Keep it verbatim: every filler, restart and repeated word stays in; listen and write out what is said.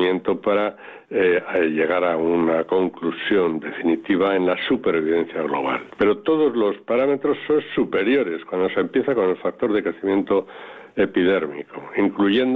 crecimiento para eh, llegar a una conclusión definitiva en la supervivencia global. Pero todos los parámetros son superiores cuando se empieza con el factor de crecimiento epidérmico, incluyendo